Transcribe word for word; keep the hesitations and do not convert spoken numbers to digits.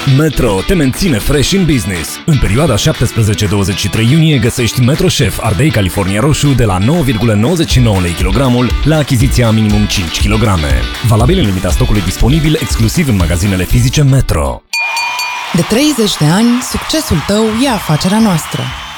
Metro te menține fresh in business. În perioada șaptesprezece douăzeci și trei iunie găsești Metro Chef Ardei California Roșu de la nouă virgulă nouăzeci și nouă lei kilogramul la achiziția minimum cinci kilograme. Valabil în limita stocului disponibil exclusiv în magazinele fizice Metro. De treizeci de ani, succesul tău e afacerea noastră.